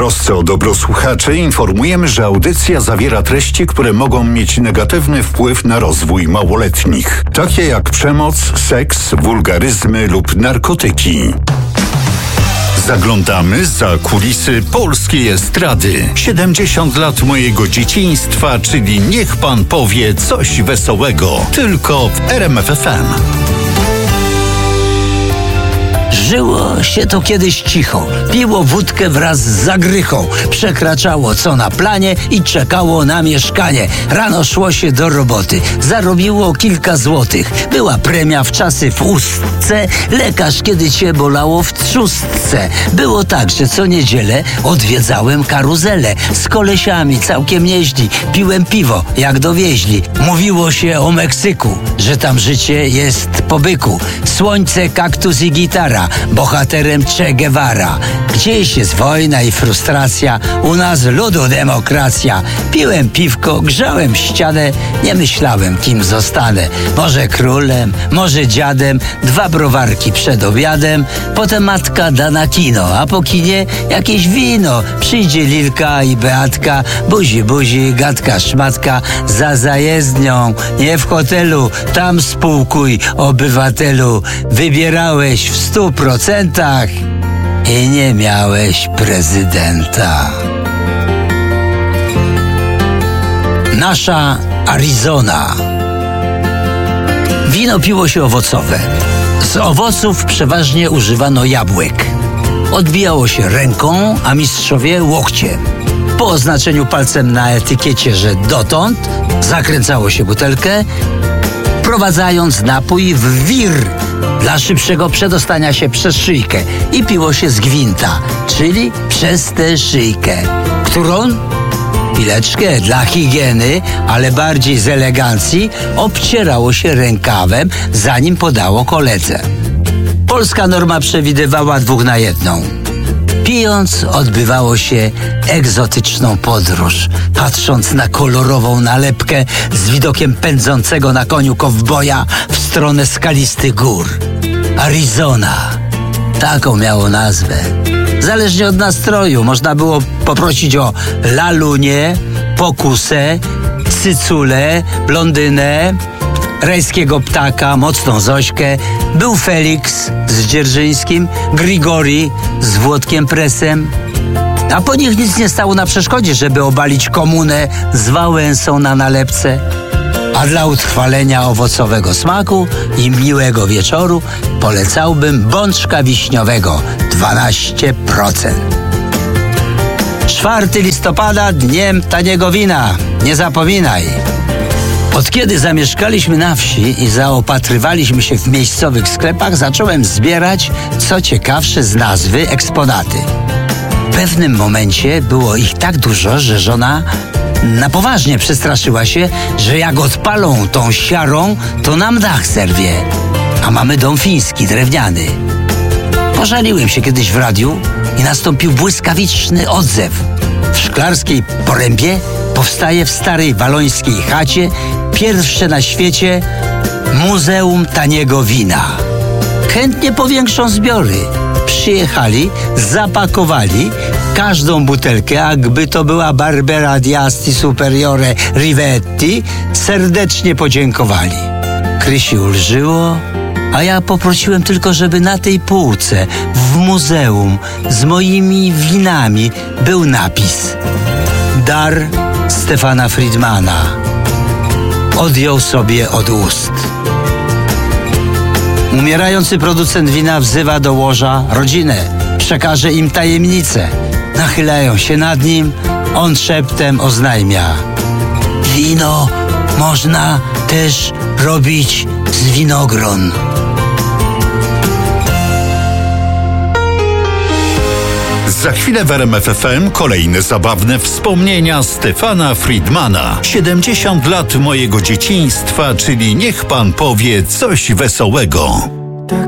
trosce o dobro słuchaczy informujemy, że audycja zawiera treści, które mogą mieć negatywny wpływ na rozwój małoletnich, takie jak przemoc, seks, wulgaryzmy lub narkotyki. Zaglądamy za kulisy polskiej estrady. 70 lat mojego dzieciństwa, czyli niech pan powie coś wesołego. Tylko w RMF FM. Żyło się to kiedyś cicho, piło wódkę wraz z zagrychą, przekraczało co na planie i czekało na mieszkanie. Rano szło się do roboty, zarobiło kilka złotych. Była premia w czasy w ustce, lekarz kiedy cię bolało w trzustce. Było tak, że co niedzielę odwiedzałem karuzelę. Z kolesiami całkiem nieźli, piłem piwo jak dowieźli. Mówiło się o Meksyku, że tam życie jest po byku. Słońce, kaktus i gitara, bohaterem Che Guevara. Gdzieś jest wojna i frustracja, u nas ludu demokracja. Piłem piwko, grzałem ścianę, nie myślałem kim zostanę. Może królem, może dziadem, 2 browarki przed obiadem, potem matka da na kino, a po kinie jakieś wino. Przyjdzie Lilka i Beatka, buzi buzi, gadka szmatka, za zajezdnią, nie w hotelu, tam spółkuj obywatelu. Wybierałeś w 100% i nie miałeś prezydenta. Nasza Arizona. Wino piło się owocowe. Z owoców przeważnie używano jabłek. Odbijało się ręką, a mistrzowie łokciem. Po oznaczeniu palcem na etykiecie, że dotąd, zakręcało się butelkę, wprowadzając napój w wir dla szybszego przedostania się przez szyjkę i piło się z gwinta, czyli przez tę szyjkę, którą, chwileczkę, dla higieny, ale bardziej z elegancji, obcierało się rękawem, zanim podało koledze. Polska norma przewidywała 2 na 1. Pijąc odbywało się egzotyczną podróż, patrząc na kolorową nalepkę z widokiem pędzącego na koniu kowboja w stronę skalistych gór. Arizona. Taką miało nazwę. Zależnie od nastroju można było poprosić o lalunię, pokusę, cyculę, blondynę, rajskiego ptaka, mocną Zośkę. Był Felix z Dzierżyńskim, Grigori z Włodkiem Presem. A po nich nic nie stało na przeszkodzie, żeby obalić komunę z Wałęsą na nalepce. A dla utrwalenia owocowego smaku i miłego wieczoru polecałbym bączka wiśniowego 12%. 4 listopada, dniem taniego wina. Nie zapominaj. Od kiedy zamieszkaliśmy na wsi i zaopatrywaliśmy się w miejscowych sklepach, zacząłem zbierać, co ciekawsze z nazwy, eksponaty. W pewnym momencie było ich tak dużo, że żona na poważnie przestraszyła się, że jak odpalą tą siarą, to nam dach zerwie. A mamy dom fiński, drewniany. Pożaliłem się kiedyś w radiu i nastąpił błyskawiczny odzew. W Szklarskiej Porębie powstaje w starej walońskiej chacie pierwsze na świecie Muzeum Taniego Wina. Chętnie powiększą zbiory. Przyjechali, zapakowali każdą butelkę, jakby to była Barbera di Asti Superiore Rivetti, serdecznie podziękowali. Krysi ulżyło, a ja poprosiłem tylko, żeby na tej półce w muzeum z moimi winami był napis: dar Stefana Friedmana. Odjął sobie od ust. Umierający producent wina wzywa do łoża rodzinę. Przekaże im tajemnicę. Nachylają się nad nim. On szeptem oznajmia: wino można też robić z winogron. Za chwilę w RMF FM kolejne zabawne wspomnienia Stefana Friedmana. 70 lat mojego dzieciństwa, czyli niech pan powie coś wesołego.